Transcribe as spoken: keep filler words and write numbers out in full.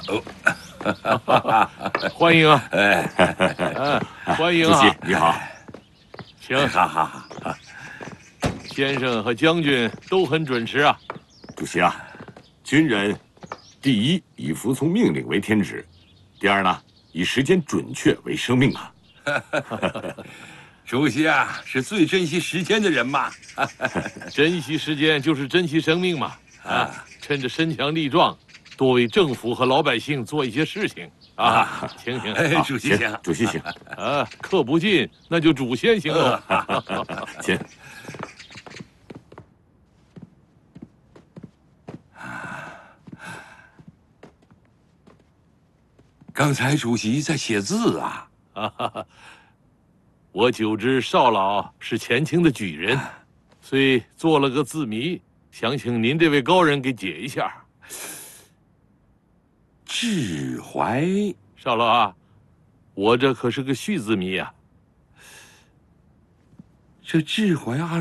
欢迎啊！ 哎， 哎，欢迎啊！ 主席你好， 请， 哈哈哈。 先生和将军都很准时啊。 主席啊，军人第一以服从命令为天职，第二呢，以时间准确为生命啊。 主席啊，是最珍惜时间的人嘛。 珍惜时间就是珍惜生命嘛。啊，趁着身强力壮，多为政府和老百姓做一些事情啊。请请， 哎，主席请， 主席请。 啊，客不进，那就主先行喽。 请。 刚才主席在写字啊。 啊，我久知少老是前清的举人，虽做了个字谜，想请您这位高人给解一下。 志怀， 少老啊，我这可是个续字谜呀。 这志怀二